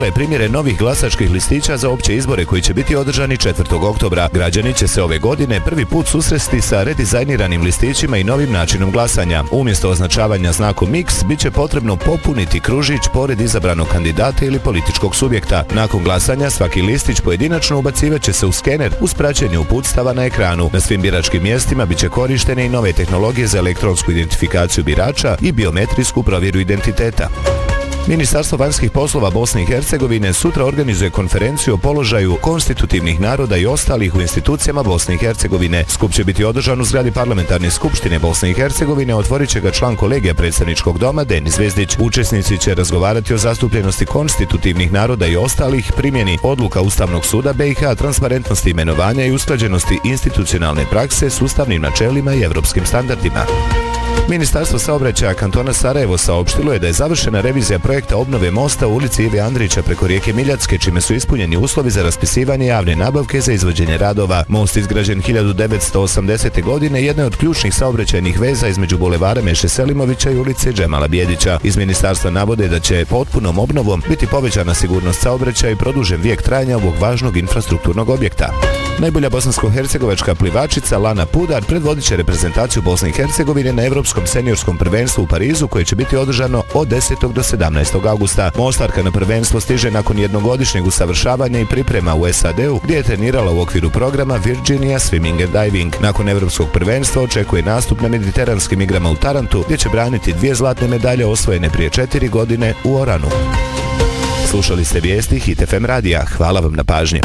Primjere novih glasačkih listića za opće izbore koji će biti održani 4. oktobra. Građani će se ove godine prvi put susresti sa redizajniranim listićima i novim načinom glasanja. Umjesto označavanja znakom X, bit će potrebno popuniti kružić pored izabranog kandidata ili političkog subjekta. Nakon glasanja svaki listić pojedinačno ubacivat će se u skener uz praćenje uputstava na ekranu. Na svim biračkim mjestima bit će korištene i nove tehnologije za elektronsku identifikaciju birača i biometrijsku provjeru identiteta. Ministarstvo vanjskih poslova Bosne i Hercegovine sutra organizuje konferenciju o položaju konstitutivnih naroda i ostalih u institucijama Bosne i Hercegovine. Skup će biti održan u zgradi Parlamentarne skupštine Bosne i Hercegovine, otvorit će ga član kolegija predstavničkog doma Denis Zvezdić. Učesnici će razgovarati o zastupljenosti konstitutivnih naroda i ostalih, primjeni odluka Ustavnog suda BiH, transparentnosti imenovanja i usklađenosti institucionalne prakse s ustavnim načelima i evropskim standardima. Ministarstvo saobraćaja kantona Sarajevo saopštilo je da je završena revizija projekta obnove mosta u ulici Ive Andrića preko rijeke Miljacke, čime su ispunjeni uslovi za raspisivanje javne nabavke za izvođenje radova. Most izgrađen 1980. godine jedna je od ključnih saobraćajnih veza između bulevara Meše Selimovića i ulice Džemala Bijedića. Iz ministarstva navode da će potpunom obnovom biti povećana sigurnost saobraćaja i produžen vijek trajanja ovog važnog infrastrukturnog objekta. Najbolja bosansko-hercegovačka plivačica Lana Pudar predvodit će reprezentaciju Bosne i Hercegovine na Evropskom seniorskom prvenstvu u Parizu koje će biti održano od 10. do 17. augusta. Mostarka na prvenstvo stiže nakon jednogodišnjeg usavršavanja i priprema u SAD-u gdje je trenirala u okviru programa Virginia Swimming and Diving. Nakon Evropskog prvenstva očekuje nastup na mediteranskim igrama u Tarantu gdje će braniti 2 zlatne medalje osvojene prije 4 godine u Oranu. Slušali ste vijesti Hit FM radija. Hvala vam na pažnji.